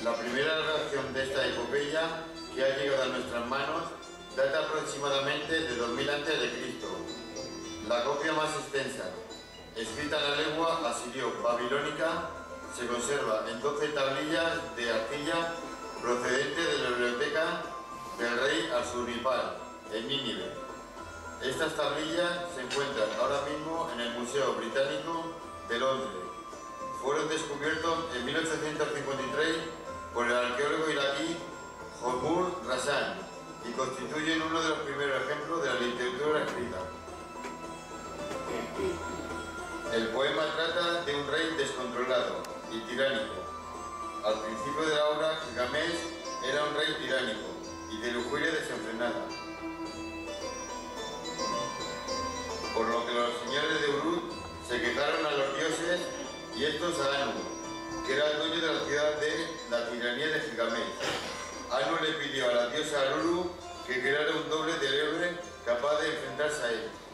La primera redacción de esta epopeya, que ha llegado a nuestras manos, data aproximadamente de 2000 a.C. La copia más extensa, escrita en la lengua asirio-babilónica, se conserva en 12 tablillas de arcilla procedente de la biblioteca del rey Asurbanipal, en Nínive. Estas tablillas se encuentran ahora mismo en el Museo Británico de Londres. Fueron descubiertos en 1853 por el arqueólogo iraquí Johmur Rashan y constituyen uno de los primeros ejemplos de la literatura escrita. El poema trata de un rey descontrolado y tiránico. Al principio de la obra, Gilgamesh era un rey tiránico y de lujuria desenfrenada, por lo que los señores de Uruk se quejaron a los dioses y estos a Anu, que era el dueño de la ciudad de la tiranía de Gilgamesh. Anu le pidió a la diosa Lulu que creara un doble del héroe capaz de enfrentarse a él.